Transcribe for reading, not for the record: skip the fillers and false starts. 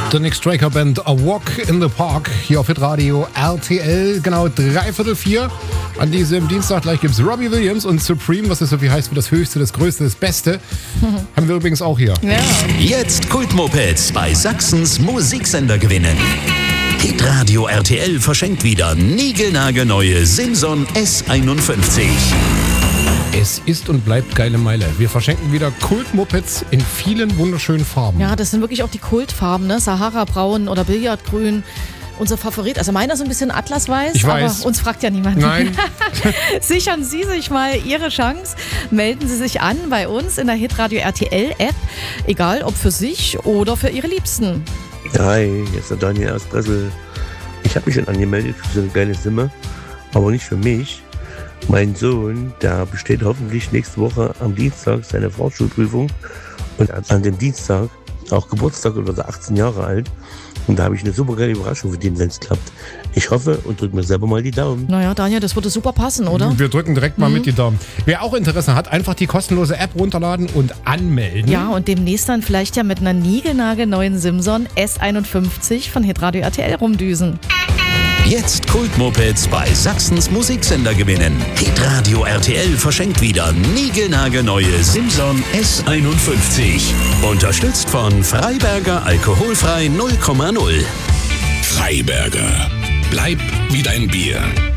The Nick Straker Band, A Walk in the Park, hier auf Hitradio RTL, genau 3:45. An diesem Dienstag gleich gibt es Robbie Williams und Supreme, was das so viel heißt wie das Höchste, das Größte, das Beste. Haben wir übrigens auch hier. Ja. Jetzt Kultmopeds bei Sachsens Musiksender gewinnen. Hitradio RTL verschenkt wieder niegelnagelneue Simson S51. Es ist und bleibt geile Meile. Wir verschenken wieder Kultmopeds in vielen wunderschönen Farben. Ja, das sind wirklich auch die Kultfarben, ne? Sahara-Braun oder Billardgrün. Unser Favorit, also meiner so ein bisschen atlasweiß, Ich weiß. aber uns fragt ja niemand. Nein. Sichern Sie sich mal Ihre Chance. Melden Sie sich an bei uns in der Hitradio RTL App, egal ob für sich oder für Ihre Liebsten. Hi, hier ist der Daniel aus Bressel. Ich habe mich schon angemeldet für so eine geile Stimme, aber nicht für mich. Mein Sohn, der besteht hoffentlich nächste Woche am Dienstag seine Fahrschulprüfung und an dem Dienstag auch Geburtstag und wird er 18 Jahre alt. Und da habe ich eine super geile Überraschung für den, wenn es klappt. Ich hoffe und drücke mir selber mal die Daumen. Naja, Daniel, das würde super passen, oder? Wir drücken direkt mal mit die Daumen. Wer auch Interesse hat, einfach die kostenlose App runterladen und anmelden. Ja, und demnächst dann vielleicht ja mit einer niegelnagelneuen Simson S51 von Hitradio RTL rumdüsen. Jetzt Kultmopeds bei Sachsens Musiksender gewinnen. Hitradio RTL verschenkt wieder niegelnagelneue Simson S51. Unterstützt von Freiberger Alkoholfrei 0,0. Freiberger. Bleib wie dein Bier.